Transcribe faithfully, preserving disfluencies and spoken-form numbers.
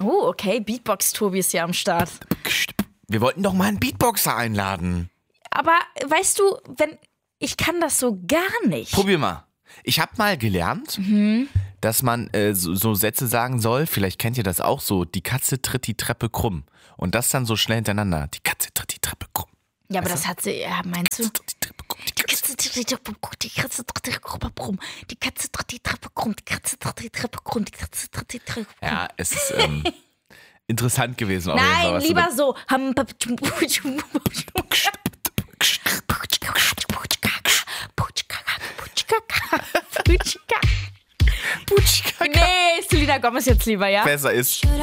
Oh, okay. Beatbox-Tobi ist ja am Start. Wir wollten doch mal einen Beatboxer einladen. Aber weißt du, wenn ich kann das so gar nicht. Probier mal. Ich habe mal gelernt, mhm. dass man äh, so, so Sätze sagen soll, vielleicht kennt ihr das auch so, die Katze tritt die Treppe krumm. Und das dann so schnell hintereinander. Die Katze tritt die Treppe krumm. Ja, aber weißt das hat sie, ja, meinst du? Die Katze tritt die Treppe krumm. Die Katze tritt die Treppe krumm. Die Katze tritt die Treppe krumm. Die Katze tritt die Treppe krumm. Die Katze tritt die Treppe krumm. Ja, es ist ähm, interessant gewesen. Auf Nein, jeden Fall, lieber so. Nee, Selena Gomez jetzt lieber, ja? Besser ist.